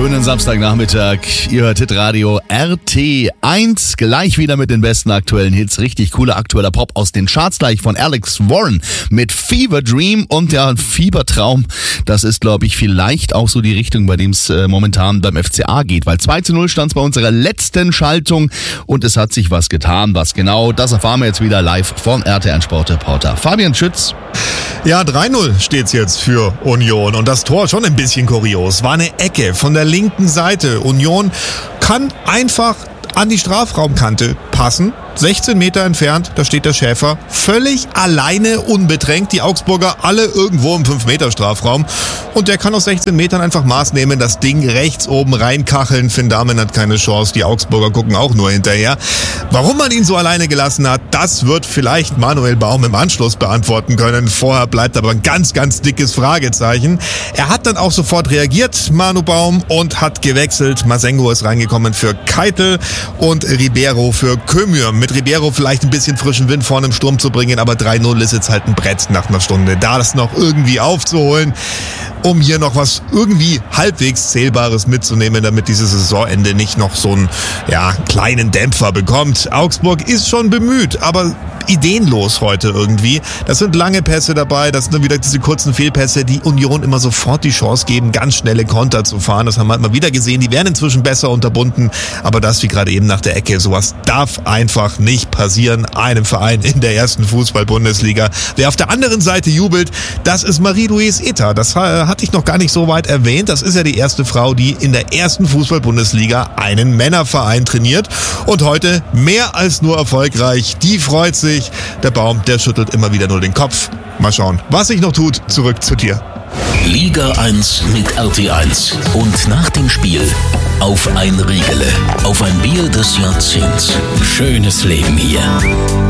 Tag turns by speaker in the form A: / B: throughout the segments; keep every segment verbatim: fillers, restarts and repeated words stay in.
A: Schönen Samstagnachmittag. Ihr hört Hitradio R T eins. Gleich wieder mit den besten aktuellen Hits. Richtig cooler aktueller Pop aus den Charts, gleich von Alex Warren mit Fever Dream und der Fiebertraum. Das ist, glaube ich, vielleicht auch so die Richtung, bei dem es äh, momentan beim F C A geht. Weil zwei zu null stand es bei unserer letzten Schaltung und es hat sich was getan. Was genau, das erfahren wir jetzt wieder live von R T eins Sportreporter Fabian Schütz.
B: Ja, drei null steht's jetzt für Union und das Tor schon ein bisschen kurios. War eine Ecke von der linken Seite. Union kann einfach an die Strafraumkante passen. sechzehn Meter entfernt, da steht der Schäfer völlig alleine, unbedrängt. Die Augsburger alle irgendwo im fünf Meter Strafraum. Und der kann aus sechzehn Metern einfach Maß nehmen, das Ding rechts oben reinkacheln. Finn Dahmen hat keine Chance, die Augsburger gucken auch nur hinterher. Warum man ihn so alleine gelassen hat, das wird vielleicht Manuel Baum im Anschluss beantworten können. Vorher bleibt aber ein ganz, ganz dickes Fragezeichen. Er hat dann auch sofort reagiert, Manu Baum, und hat gewechselt. Masengo ist reingekommen für Keitel und Ribeiro für Kömür. Mit Ribeiro vielleicht ein bisschen frischen Wind vorne im Sturm zu bringen, aber drei null ist jetzt halt ein Brett nach einer Stunde. Da das noch irgendwie aufzuholen, um hier noch was irgendwie halbwegs Zählbares mitzunehmen, damit dieses Saisonende nicht noch so einen ja, kleinen Dämpfer bekommt. Augsburg ist schon bemüht, aber ideenlos heute irgendwie. Das sind lange Pässe dabei, das sind dann wieder diese kurzen Fehlpässe, die Union immer sofort die Chance geben, ganz schnelle Konter zu fahren. Das haben wir halt mal wieder gesehen. Die werden inzwischen besser unterbunden, aber das wie gerade eben nach der Ecke, sowas darf einfach nicht passieren einem Verein in der ersten Fußball-Bundesliga. Wer auf der anderen Seite jubelt, das ist Marie-Louise Eta. Das hatte ich noch gar nicht so weit erwähnt. Das ist ja die erste Frau, die in der ersten Fußball-Bundesliga einen Männerverein trainiert und heute mehr als nur erfolgreich. Die freut sich. Der Baum, der schüttelt immer wieder nur den Kopf. Mal schauen, was sich noch tut. Zurück zu dir.
C: Liga eins mit R T eins. Und nach dem Spiel auf ein Riegele. Auf ein Bier des Jahrzehnts. Schönes Leben hier.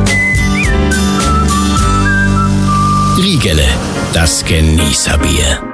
C: Riegele, das Genießerbier.